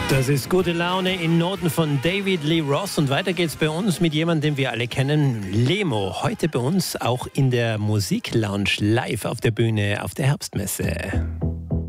Das ist gute Laune in Noten von David Lee Roth und weiter geht's bei uns mit jemandem, den wir alle kennen, Lemo. Heute bei uns auch in der Musiklounge live auf der Bühne auf der Herbstmesse.